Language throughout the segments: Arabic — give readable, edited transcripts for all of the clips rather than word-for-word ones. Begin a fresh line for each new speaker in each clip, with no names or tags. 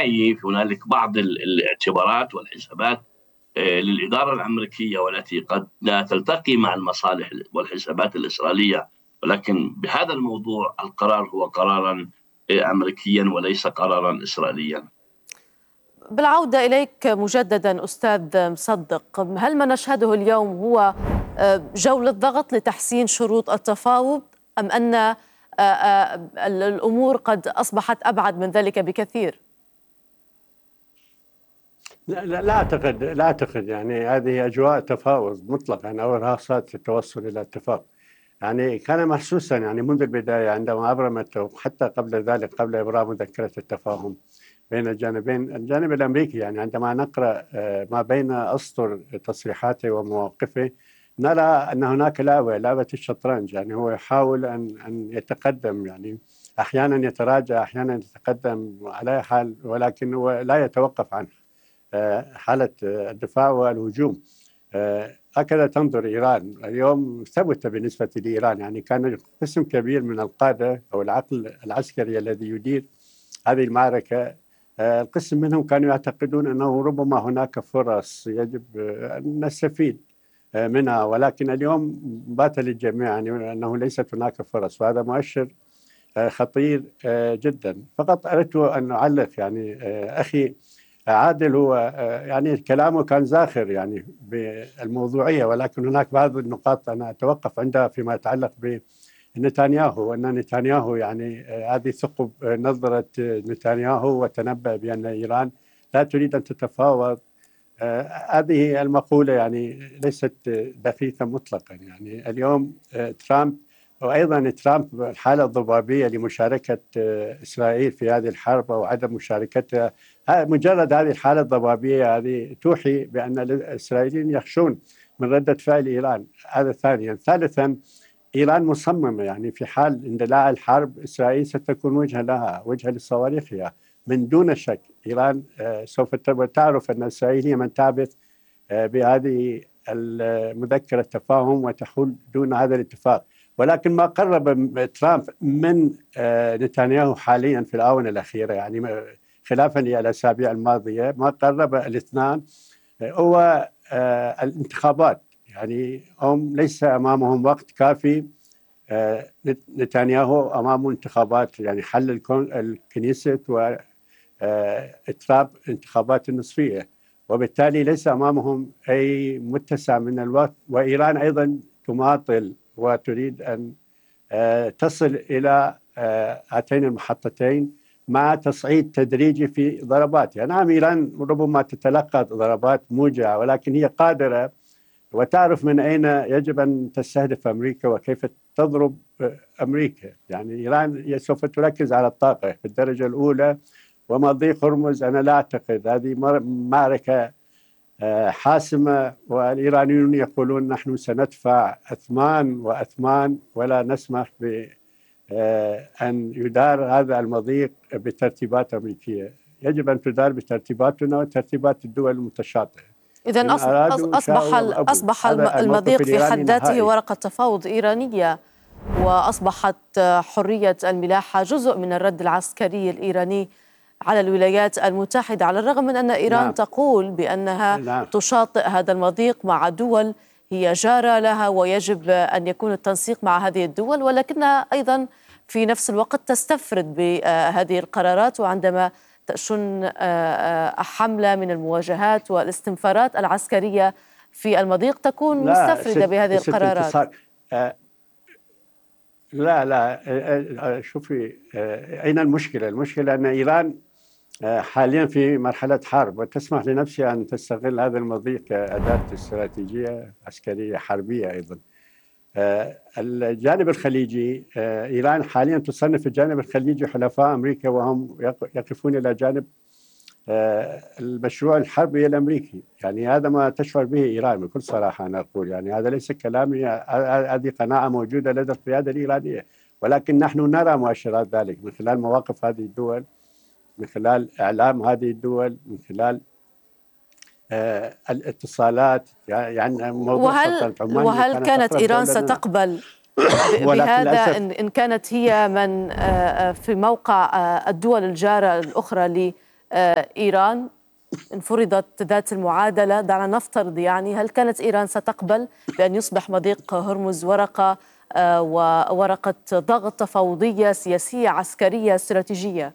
شايف هنالك بعض الاعتبارات والحسابات للإدارة الأمريكية، والتي قد لا تلتقي مع المصالح والحسابات الإسرائيلية، ولكن بهذا الموضوع القرار هو قرارا أمريكيا وليس قرارا إسرائيليا.
بالعودة إليك مجددا أستاذ مصدق، هل ما نشهده اليوم هو جولة ضغط لتحسين شروط التفاوض، أم أن الأمور قد أصبحت أبعد من ذلك بكثير؟
لا أعتقد يعني هذه أجواء تفاوض مطلقا أو إرهاصات التوصل إلى اتفاق. يعني كان محسوسا يعني منذ البداية عندما أبرمت، وحتى قبل ذلك قبل إبرام مذكرة التفاهم بين الجانبين، الجانب الأمريكي يعني عندما نقرأ ما بين أسطر تصريحاته ومواقفه نرى أن هناك لعبة الشطرنج. يعني هو يحاول أن يتقدم، يعني أحيانا يتراجع أحيانا يتقدم على حال، ولكن هو لا يتوقف عن حالة الدفاع والهجوم. هكذا تنظر إيران اليوم. ثبت بالنسبة لإيران يعني كان قسم كبير من القادة أو العقل العسكري الذي يدير هذه المعركة، القسم منهم كانوا يعتقدون أنه ربما هناك فرص يجب أن نستفيد منها، ولكن اليوم بات للجميع يعني أنه ليست هناك فرص، وهذا مؤشر خطير جدا. فقط أردت أن أعلق يعني أخي عادل هو يعني كلامه كان زاخر يعني بالموضوعية، ولكن هناك بعض النقاط أنا أتوقف عندها فيما يتعلق بنتنياهو، وأن نتنياهو يعني هذه ثقب نظرة نتنياهو وتنبأ بأن إيران لا تريد أن تتفاوض. هذه المقولة يعني ليست دقيقة مطلقا. يعني اليوم ترامب، وأيضا ترامب الحالة الضبابية لمشاركة إسرائيل في هذه الحرب أو عدم مشاركتها، مجرد هذه الحالة الضبابية هذه توحي بأن الإسرائيليين يخشون من ردة فعل إيران. هذا ثانيا. ثالثا، إيران مصممة يعني في حال اندلاع الحرب إسرائيل ستكون وجهة لها، وجهة لصواريخها من دون شك. إيران سوف تعرف أن إسرائيل هي من تعبث بهذه المذكرة التفاهم وتحول دون هذا الاتفاق. ولكن ما قرب ترامب من نتنياهو حاليا في الآونة الأخيرة، يعني خلافا للأسابيع الماضية، ما قرب الاثنان هو الانتخابات. يعني هم ليس أمامهم وقت كافي. نتنياهو أمامه انتخابات، يعني حل الكنيست وإتراب انتخابات النصفية، وبالتالي ليس أمامهم أي متسع من الوقت. وإيران أيضا تماطل وتريد أن تصل إلى هاتين المحطتين مع تصعيد تدريجي في ضربات. يعني نعم إيران ربما تتلقى ضربات موجعة، ولكن هي قادرة وتعرف من أين يجب أن تستهدف أمريكا وكيف تضرب أمريكا. يعني إيران سوف تركز على الطاقة في الدرجة الأولى، ومضيق هرمز أنا لا أعتقد هذه معركة حاسمة، والإيرانيون يقولون نحن سندفع أثمان وأثمان ولا نسمح بأن يدار هذا المضيق بترتيبات أمريكية. يجب أن تدار بترتيباتنا وترتيبات الدول المتشاطئة.
إذن أصبح المضيق في حد ذاته ورقة تفاوض إيرانية، وأصبحت حرية الملاحة جزء من الرد العسكري الإيراني على الولايات المتحدة، على الرغم من أن إيران تقول بأنها تشاطئ هذا المضيق مع دول هي جارة لها ويجب أن يكون التنسيق مع هذه الدول، ولكنها أيضا في نفس الوقت تستفرد بهذه القرارات، وعندما تشن حملة من المواجهات والاستنفارات العسكرية في المضيق تكون مستفردة بهذه القرارات.
لا شوفي، أين المشكلة؟ المشكلة أن إيران حاليا في مرحلة حرب وتسمح لنفسها أن تستغل هذا المضيق كأداة استراتيجية عسكرية حربية. أيضا الجانب الخليجي، إيران حاليا تصنف الجانب الخليجي حلفاء أمريكا، وهم يقفون إلى جانب المشروع الحربي الأمريكي. يعني هذا ما تشعر به إيران بكل صراحة. أنا أقول يعني هذا ليس كلامي، هذه قناعة موجودة لدى القيادة الإيرانية، ولكن نحن نرى مؤشرات ذلك من خلال مواقف هذه الدول، من خلال إعلام هذه الدول، من خلال الاتصالات. يعني
وهل كانت إيران ستقبل بهذا إن كانت هي من في موقع الدول الجارة الأخرى إيران إن فرضت ذات المعادلة، دعنا نفترض يعني، هل كانت إيران ستقبل بأن يصبح مضيق هرمز ورقة وورقة ضغط تفاوضية سياسية عسكرية استراتيجية؟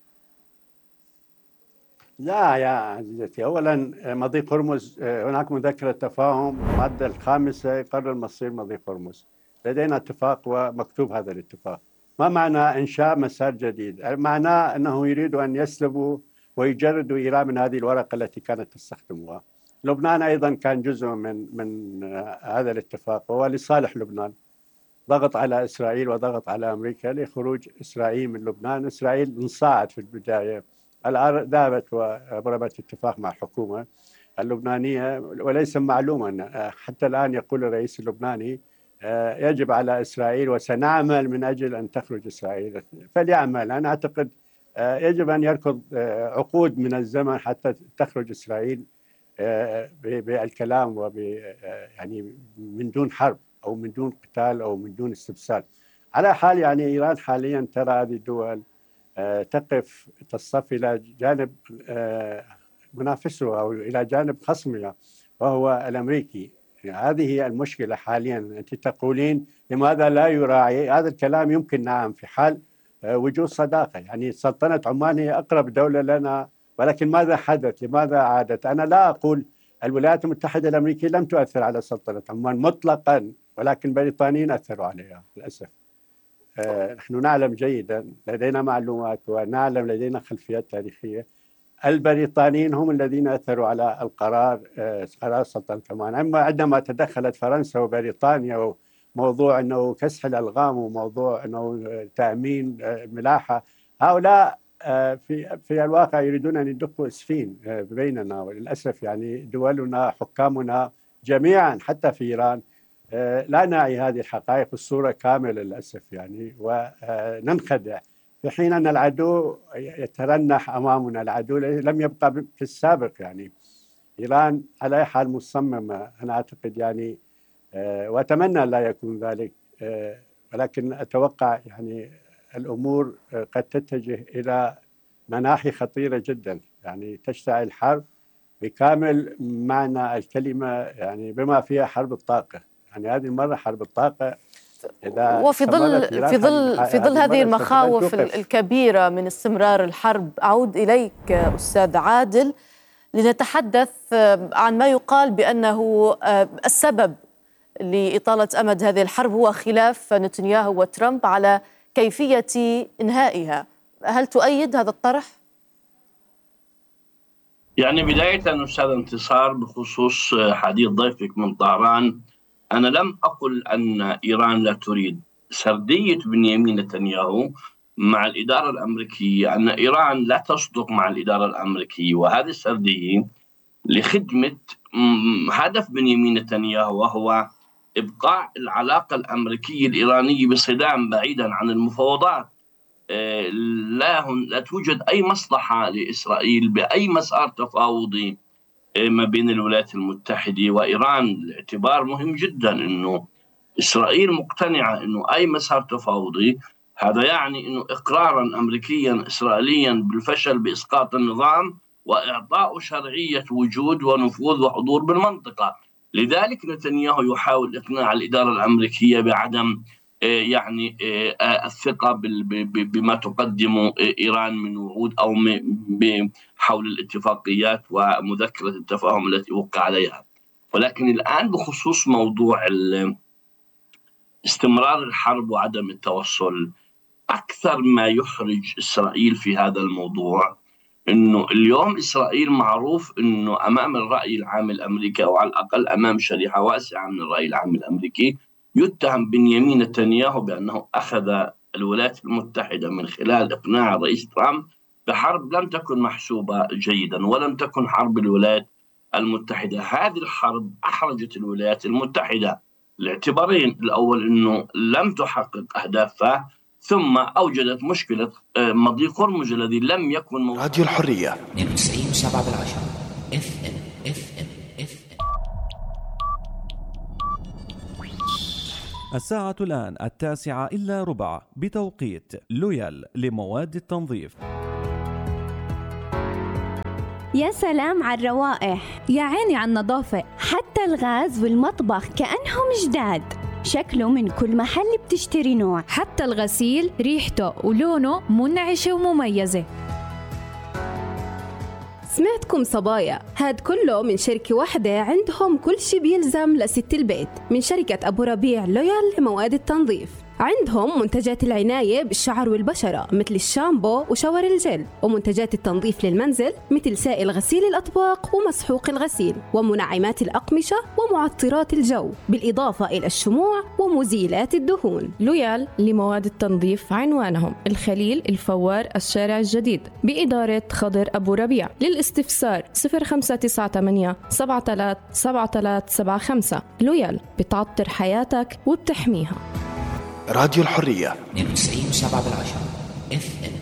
لا يا عزيزتي، أولا مضيق هرمز هناك مذكرة تفاهم المادة الخامسة يقرر مصير مضيق هرمز، لدينا اتفاق ومكتوب هذا الاتفاق. ما معنى إنشاء مسار جديد؟ معناه أنه يريد أن يسلبوا ويجردوا إيران من هذه الورقة التي كانت تستخدمها. لبنان أيضا كان جزء من هذا الاتفاق، وهو لصالح لبنان. ضغط على إسرائيل وضغط على أمريكا لخروج إسرائيل من لبنان. إسرائيل انصاعت في البداية، الآن ذهبت وضربت اتفاق مع الحكومة اللبنانية، وليس معلوما حتى الآن يقول الرئيس اللبناني يجب على إسرائيل وسنعمل من أجل أن تخرج إسرائيل. فليعمل. أنا أعتقد يجب أن يركض عقود من الزمن حتى تخرج إسرائيل بالكلام يعني من دون حرب أو من دون قتال أو من دون استبسال. على حال يعني إيران حاليا ترى هذه الدول تقف تصطف إلى جانب منافسها أو إلى جانب خصمها وهو الأمريكي. يعني هذه هي المشكلة حاليا. أنت تقولين لماذا لا يراعي هذا الكلام؟ يمكن نعم في حال وجود صداقة. يعني سلطنة عمان هي أقرب دولة لنا، ولكن ماذا حدث؟ لماذا عادت؟ أنا لا أقول الولايات المتحدة الأمريكية لم تؤثر على سلطنة عمان مطلقا، ولكن البريطانيين أثروا عليها للأسف. نحن نعلم جيدا، لدينا معلومات ونعلم، لدينا خلفيات تاريخية. البريطانيين هم الذين أثروا على قرار سلطنة عمان. أما عندما تدخلت فرنسا وبريطانيا وموضوع أنه كسح الألغام وموضوع أنه تأمين ملاحة، هؤلاء في الواقع يريدون أن يدقوا إسفين بيننا. وللأسف يعني دولنا حكامنا جميعا حتى في إيران لا نعي هذه الحقائق الصورة كاملة للأسف يعني، وننخدع في حين أن العدو يترنح أمامنا. العدو لم يبقى في السابق. يعني إيران على أي حال مصممة أنا أعتقد يعني، وأتمنى لا يكون ذلك، ولكن أتوقع يعني الأمور قد تتجه إلى مناحي خطيرة جدا، يعني تشتعل حرب بكامل معنى الكلمة، يعني بما فيها حرب الطاقة. يعني هذه المرة حرب الطاقة.
وفي ظل هذه المخاوف الكبيرة من استمرار الحرب، أعود إليك أستاذ عادل لنتحدث عن ما يقال بأنه السبب لإطالة أمد هذه الحرب هو خلاف نتنياهو وترامب على كيفية إنهائها. هل تؤيد هذا الطرح؟
يعني بداية أستاذ انتصار، بخصوص حديث ضيفك من طهران، أنا لم أقل أن إيران لا تريد. سردية بنيامين نتنياهو مع الإدارة الأمريكية أن إيران لا تصدق مع الإدارة الأمريكية، وهذه السردية لخدمة هدف بنيامين نتنياهو، وهو إبقاء العلاقة الأمريكية الإيرانية بصدام بعيدا عن المفاوضات. لا توجد أي مصلحة لإسرائيل بأي مسار تفاوضي ما بين الولايات المتحدة وإيران. الاعتبار مهم جدا أنه إسرائيل مقتنعة أنه أي مسار تفاوضي هذا يعني أنه إقرارا أمريكيا إسرائيليا بالفشل بإسقاط النظام وإعطاء شرعية وجود ونفوذ وحضور بالمنطقة. لذلك نتنياهو يحاول إقناع الإدارة الأمريكية بعدم يعني الثقة بما تقدمه إيران من وعود أو حول الاتفاقيات ومذكرة التفاهم التي وقع عليها. ولكن الآن بخصوص موضوع استمرار الحرب وعدم التوصل، أكثر ما يحرج إسرائيل في هذا الموضوع أنه اليوم إسرائيل معروف أنه أمام الرأي العام الأمريكي، أو على الأقل أمام شريحة واسعة من الرأي العام الأمريكي، يتهم بنيامين نتنياهو بأنه أخذ الولايات المتحدة من خلال إقناع الرئيس ترامب بحرب لم تكن محسوبة جيدا، ولم تكن حرب الولايات المتحدة. هذه الحرب أحرجت الولايات المتحدة لاعتبارين: الأول أنه لم تحقق أهدافها، ثم أوجدت مشكلة مضيق هرمز الذي لم يكن
راديو الحرية
92.7 FM.
الساعة الآن 9:15 بتوقيت لويال لمواد التنظيف.
يا سلام على الروائح،
يا عيني على النظافة،
حتى الغاز والمطبخ كأنهم جداد، شكله من كل محل بتشتري نوع،
حتى الغسيل ريحته ولونه منعشة ومميزة.
سمعتكم صبايا، هاد كله من شركة واحدة عندهم كل شي بيلزم لست البيت، من شركة أبو ربيع لويال لمواد التنظيف. عندهم منتجات العناية بالشعر والبشرة مثل الشامبو وشاور الجل، ومنتجات التنظيف للمنزل مثل سائل غسيل الأطباق ومسحوق الغسيل، ومنعمات الأقمشة ومعطرات الجو، بالإضافة إلى الشموع ومزيلات الدهون.
لويال لمواد التنظيف عنوانهم الخليل الفوار الشارع الجديد بإدارة خضر أبو ربيع. للاستفسار 0598 737375. لويال بتعطر حياتك وبتحميها.
راديو الحرية
92.7 FM.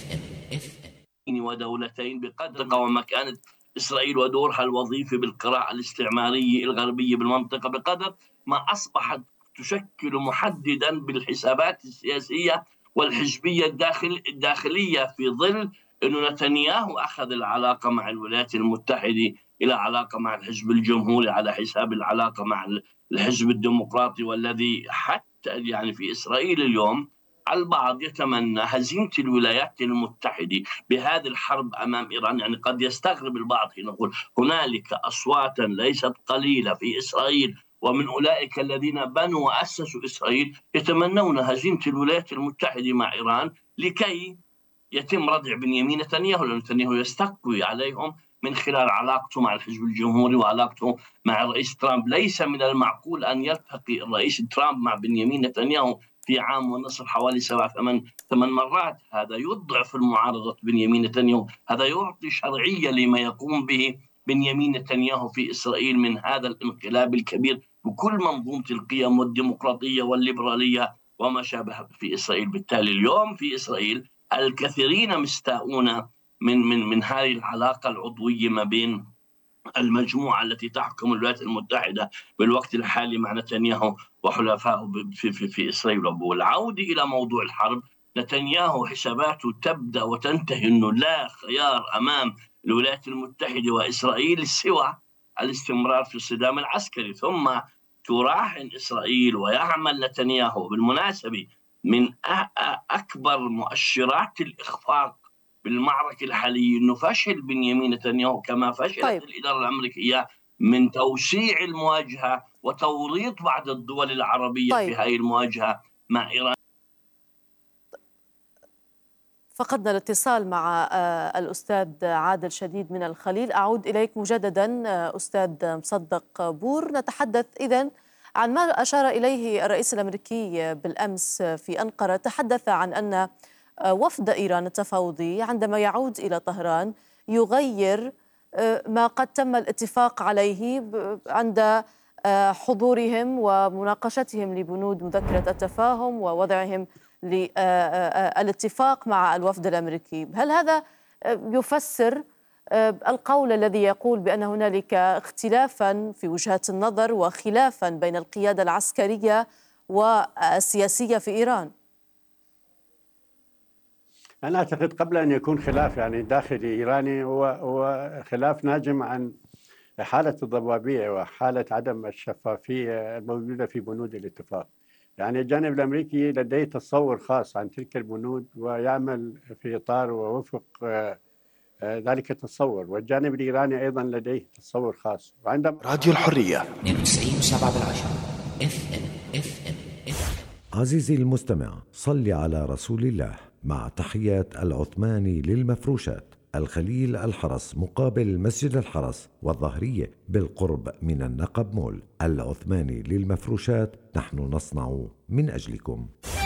ودولتين بقدر ومكانة إسرائيل ودورها الوظيفي بالقراءة الاستعمارية الغربية بالمنطقة، بقدر ما أصبحت تشكل محددا بالحسابات السياسية والحزبية الداخلية، في ظل أن نتنياهو أخذ العلاقة مع الولايات المتحدة إلى علاقة مع الحزب الجمهوري على حساب العلاقة مع الحزب الديمقراطي، والذي حتى يعني في إسرائيل اليوم البعض يتمنى هزيمة الولايات المتحدة بهذه الحرب أمام إيران. يعني قد يستغرب البعض حين نقول هنالك أصواتا ليست قليلة في إسرائيل ومن أولئك الذين بنوا وأسسوا إسرائيل يتمنون هزيمة الولايات المتحدة مع إيران لكي يتم ردع بنيامين نتنياهو، لأن نتنياهو يستقوي عليهم من خلال علاقته مع الحزب الجمهوري وعلاقته مع الرئيس ترامب. ليس من المعقول أن يلتقي الرئيس ترامب مع بنيامين نتنياهو في عام ونصف حوالي 7-8 مرات. هذا يضعف المعارضة بنيامين نتنياهو، هذا يعطي شرعية لما يقوم به بنيامين نتنياهو في إسرائيل من هذا الانقلاب الكبير بكل منظومة القيم والديمقراطية والليبرالية وما شابه في إسرائيل. بالتالي اليوم في إسرائيل الكثيرين مستاءون من هذه العلاقة العضوية ما بين المجموعة التي تحكم الولايات المتحدة بالوقت الحالي مع نتنياهو وحلفائه في إسرائيل. والعودة إلى موضوع الحرب، نتنياهو حساباته تبدأ وتنتهي أنه لا خيار أمام الولايات المتحدة وإسرائيل سوى الاستمرار في الصدام العسكري، ثم تراهن إسرائيل ويعمل نتنياهو. بالمناسبة من أكبر مؤشرات الإخفاق بالمعركة الحالية أنه فشل بنيامين نتنياهو كما فشلت الإدارة الأمريكية من توسيع المواجهة وتوريط بعض الدول العربية في هذه المواجهة مع إيران.
فقدنا الاتصال مع الأستاذ عادل شديد من الخليل. أعود إليك مجددا أستاذ مصدق بور. نتحدث إذن عن ما أشار إليه الرئيس الأمريكي بالأمس في أنقرة. تحدث عن أن وفد إيران التفاوضي عندما يعود إلى طهران يغير ما قد تم الاتفاق عليه عند حضورهم ومناقشتهم لبنود مذكرة التفاهم ووضعهم للاتفاق مع الوفد الأمريكي. هل هذا يفسر القول الذي يقول بأن هنالك اختلافا في وجهات النظر وخلافا بين القيادة العسكرية والسياسية في إيران؟
أنا أعتقد قبل أن يكون خلاف يعني داخلي إيراني هو خلاف ناجم عن حالة الضبابية وحالة عدم الشفافية الموجودة في بنود الاتفاق. يعني الجانب الأمريكي لديه تصور خاص عن تلك البنود ويعمل في إطار ووفق ذلك التصور، والجانب الإيراني أيضا لديه تصور خاص. وعندما
راديو الحرية
92.7 FM.
عزيزي المستمع، صل على رسول الله. مع تحيات العثماني للمفروشات، الخليل الحرس مقابل مسجد الحرس والظهرية بالقرب من النقب مول. العثماني للمفروشات، نحن نصنع من أجلكم.